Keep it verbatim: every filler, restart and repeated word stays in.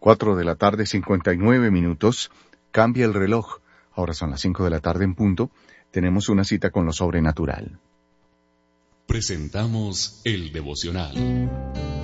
Cuatro de la tarde, cincuenta y nueve minutos. Cambia el reloj. Ahora son las cinco de la tarde en punto. Tenemos una cita con lo sobrenatural. Presentamos el devocional.